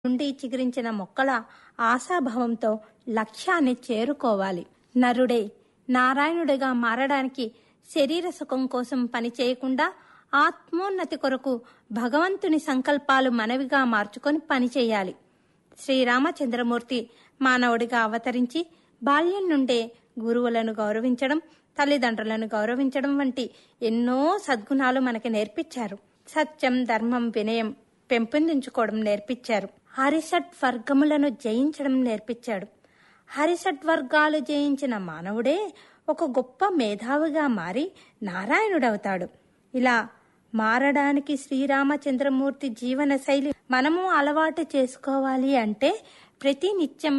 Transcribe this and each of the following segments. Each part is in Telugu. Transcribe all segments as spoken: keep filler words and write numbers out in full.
నుండి చిగురించిన మొక్కల ఆశాభావంతో లక్ష్యాన్ని చేరుకోవాలి. నరుడే నారాయణుడిగా మారడానికి శరీర సుఖం కోసం పనిచేయకుండా ఆత్మోన్నతి కొరకు భగవంతుని సంకల్పాలు మనవిగా మార్చుకొని పనిచేయాలి. శ్రీరామచంద్రమూర్తి మానవుడిగా అవతరించి బాల్యం నుండే గురువులను గౌరవించడం, తల్లిదండ్రులను గౌరవించడం వంటి ఎన్నో సద్గుణాలు మనకి నేర్పించారు. సత్యం, ధర్మం, వినయం పెంపొందించుకోవడం నేర్పించారు. హరిషట్ వర్గములను జయించడం నేర్పించాడు. హరిషట్ వర్గాలు జయించిన మానవుడే ఒక గొప్ప మేధావిగా మారి నారాయణుడవుతాడు. ఇలా మారడానికి శ్రీరామచంద్రమూర్తి జీవన శైలి మనము అలవాటు చేసుకోవాలి అంటే ప్రతి నిత్యం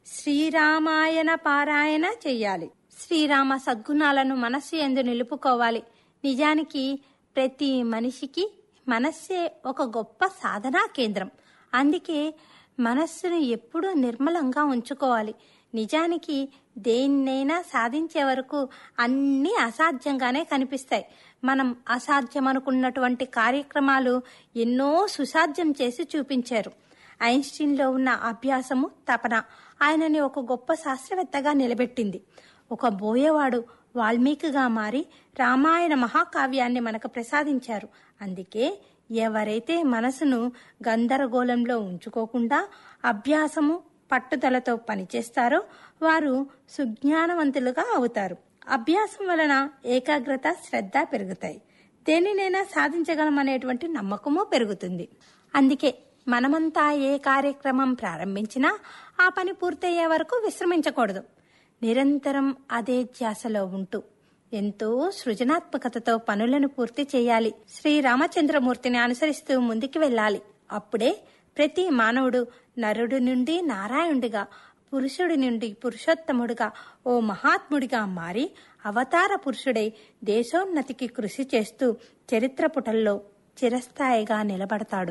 శ్రీరామాయణ పారాయణ చెయ్యాలి. శ్రీరామ సద్గుణాలను మనస్సు యందు నిలుపుకోవాలి. నిజానికి ప్రతి మనిషికి మనస్సే ఒక గొప్ప సాధనా కేంద్రం. అందుకే మనస్సును ఎప్పుడూ నిర్మలంగా ఉంచుకోవాలి. నిజానికి దేన్నైనా సాధించే వరకు అన్నీ అసాధ్యంగానే కనిపిస్తాయి. మనం అసాధ్యం అనుకున్నటువంటి కార్యక్రమాలు ఎన్నో సుసాధ్యం చేసి చూపించారు. ఐన్స్టీన్లో ఉన్న అభ్యాసము, తపన ఆయనని ఒక గొప్ప శాస్త్రవేత్తగా నిలబెట్టింది. ఒక బోయేవాడు వాల్మీకిగా మారి రామాయణ మహాకావ్యాన్ని మనకు ప్రసాదించారు. అందుకే ఎవరైతే మనసును గందరగోళంలో ఉంచుకోకుండా అభ్యాసము, పట్టుదలతో పనిచేస్తారో వారు సుజ్ఞానవంతులుగా అవుతారు. అభ్యాసం వలన ఏకాగ్రత, శ్రద్ధ పెరుగుతాయి. దేనినైనా సాధించగలమనేటువంటి నమ్మకము పెరుగుతుంది. అందుకే మనమంతా ఏ కార్యక్రమం ప్రారంభించినా ఆ పని పూర్తయ్యే వరకు విశ్రమించకూడదు. నిరంతరం అదే ధ్యాసలో ఉంటూ ఎంతో సృజనాత్మకతతో పనులను పూర్తి చేయాలి. శ్రీరామచంద్రమూర్తిని అనుసరిస్తూ ముందుకు వెళ్ళాలి. అప్పుడే ప్రతి మానవుడు నరుడి నుండి నారాయణుడిగా, పురుషుడి నుండి పురుషోత్తముడిగా, ఓ మహాత్ముడిగా మారి అవతార పురుషుడై దేశోన్నతికి కృషి చేస్తూ చరిత్ర పుటల్లో చిరస్థాయిగా నిలబడతాడు.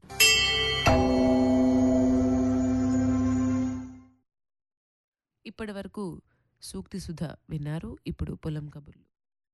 ఇప్పటి వరకు సూక్తి సుధ విన్నారు. ఇప్పుడు పొలం కబుర్లు.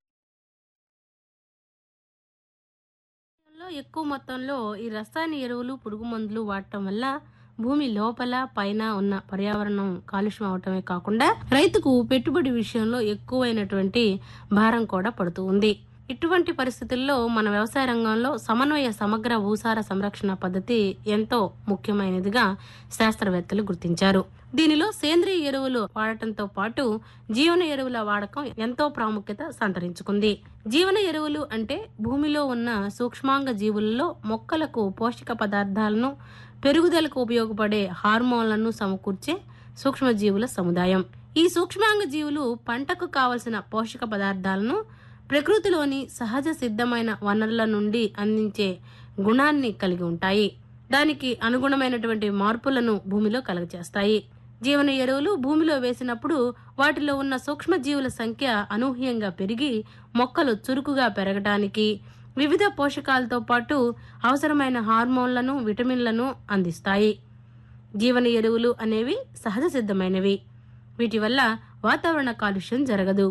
ఎక్కువ మొత్తంలో ఈ రసాయన ఎరువులు, పురుగు మందులు వాడటం వల్ల భూమి లోపల పైన ఉన్న పర్యావరణం కాలుష్యం అవటమే కాకుండా రైతుకు పెట్టుబడి విషయంలో ఎక్కువైనటువంటి భారం కూడా పడుతూ ఉంది. ఇటువంటి పరిస్థితుల్లో మన వ్యవసాయ రంగంలో సమన్వయ సమగ్ర భూసార సంరక్షణ పద్ధతి ఎంతో ముఖ్యమైనదిగా శాస్త్రవేత్తలు గుర్తించారు. దీనిలో సేంద్రియ ఎరువులు వాడటంతో పాటు జీవన ఎరువుల వాడకం ఎంతో ప్రాముఖ్యత సంతరించుకుంది. జీవన ఎరువులు అంటే భూమిలో ఉన్న సూక్ష్మాంగ జీవులలో మొక్కలకు పోషక పదార్థాలను, పెరుగుదలకు ఉపయోగపడే హార్మోన్లను సమకూర్చే సూక్ష్మజీవుల సముదాయం. ఈ సూక్ష్మాంగ జీవులు పంటకు కావలసిన పోషక పదార్థాలను ప్రకృతిలోని సహజ సిద్ధమైన వనరుల నుండి అందించే గుణాన్ని కలిగి ఉంటాయి. దానికి అనుగుణమైనటువంటి మార్పులను భూమిలో కలుగజేస్తాయి. జీవన ఎరువులు భూమిలో వేసినప్పుడు వాటిలో ఉన్న సూక్ష్మజీవుల సంఖ్య అనూహ్యంగా పెరిగి మొక్కలు చురుకుగా పెరగడానికి, వివిధ పోషకాలతో పాటు అవసరమైన హార్మోన్లను, విటమిన్లను అందిస్తాయి. జీవన ఎరువులు అనేవి సహజ సిద్ధమైనవి. వీటి వల్ల వాతావరణ కాలుష్యం జరగదు,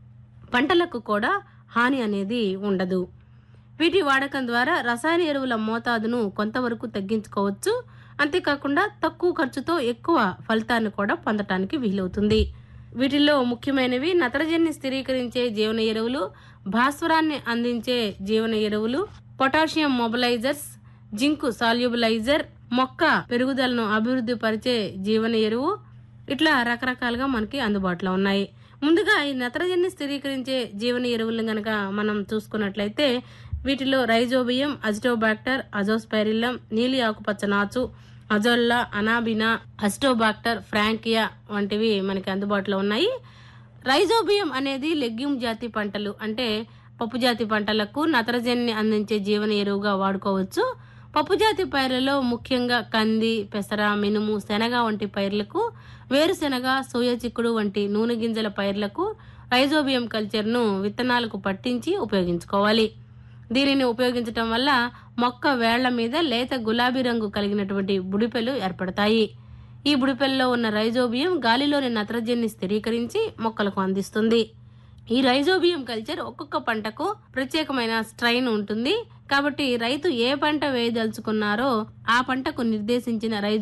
పంటలకు కూడా హాని అనేది ఉండదు. వీటి వాడకం ద్వారా రసాయన ఎరువుల మోతాదును కొంతవరకు తగ్గించుకోవచ్చు. అంతేకాకుండా తక్కువ ఖర్చుతో ఎక్కువ ఫలితాన్ని కూడా పొందటానికి వీలవుతుంది. వీటిల్లో ముఖ్యమైనవి నత్రజనిని స్థిరీకరించే జీవన ఎరువులు, భాస్వరాన్ని అందించే జీవన ఎరువులు, పొటాషియం మొబిలైజర్స్, జింకు సాల్యుబలైజర్, మొక్క పెరుగుదలను అభివృద్ధి పరిచే జీవన ఎరువు, ఇట్లా రకరకాలుగా మనకి అందుబాటులో ఉన్నాయి. ముందుగా ఈ నత్రజనిని స్థిరీకరించే జీవన ఎరువులను గనక మనం చూసుకున్నట్లయితే వీటిలో రైజోబియం, అజిటోబాక్టర్, అజోస్పైరిల్లం, నీలి ఆకుపచ్చ నాచు, అజోల్లా, అనాబినా, అజిటోబాక్టర్, ఫ్రాంకియా వంటివి మనకి అందుబాటులో ఉన్నాయి. రైజోబియం అనేది లెగ్యూమ్ జాతి పంటలు అంటే పప్పు జాతి పంటలకు నత్రజనిని అందించే జీవన ఎరువుగా వాడుకోవచ్చు. పప్పు జాతి పైర్లలో ముఖ్యంగా కంది, పెసర, మినుము, శనగ వంటి పైర్లకు, వేరుశెనగ, సోయా చిక్కుడు వంటి నూనె గింజల పైర్లకు రైజోబియం కల్చర్ను విత్తనాలకు పట్టించి ఉపయోగించుకోవాలి. దీనిని ఉపయోగించటం వల్ల మొక్క వేళ్ల మీద లేత గులాబీ రంగు కలిగినటువంటి బుడిపెలు ఏర్పడతాయి. ఈ బుడిపెల్లో ఉన్న రైజోబియం గాలిలోని నత్రజనిని స్థిరీకరించి మొక్కలకు అందిస్తుంది. ఈ రైజోబియం కల్చర్ ఒక్కొక్క పంటకు ప్రత్యేకమైన స్ట్రైన్ ఉంటుంది. కాబట్టి రైతు ఏ పంట వేయదలుచుకున్నారో ఆ పంటకు నిర్దేశించిన రైజో